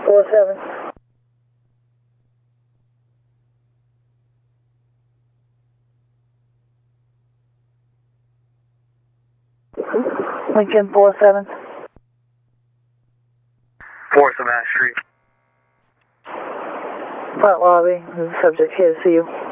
47. Lincoln 47. 4th of Ash Street. Front lobby. The subject here to see you.